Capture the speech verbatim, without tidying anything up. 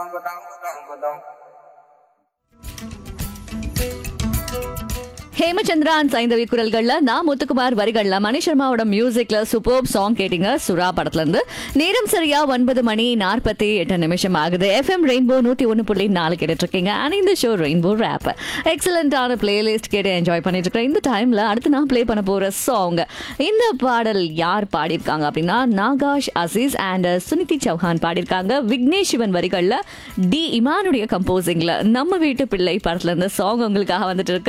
Hemachandra and Saindhavi குரல்கள்ல நான் முத்துக்குமார் வரிகள்ல மணி சர்மாவோட மியூசிக்ல சூப்பர் சாங் கேட்டீங்க சுறா படத்துல இருந்து. நேரம் சரியா ஒன்பது மணி நாற்பத்தி எட்டு நிமிஷம் ஆகுது. எஃப்எம் ரெயின்போ நூத்தி ஒன்னு புள்ளி நாலு கேட்டுட்டு இருக்கீங்க. அண்ட் இந்த ஷோ ரெயின்போ ரேப் எக்ஸலண்டான பிளேலிஸ்ட் கேட்டு என்ஜாய் பண்ணிட்டு இருக்கேன். இந்த டைம்ல அடுத்து நான் பிளே பண்ண போற சாங், இந்த பாடல் யார் பாடியிருக்காங்க அப்படின்னா நாகாஷ் அசீஸ் அண்ட் சுனிதி சௌஹான் பாடியிருக்காங்க. விக்னேஷ் சிவன் வரிகள்ல டி இமானுடைய கம்போசிங்ல நம்ம வீட்டு பிள்ளை படத்துல இருந்து சாங் உங்களுக்காக வந்துட்டு இருக்கு.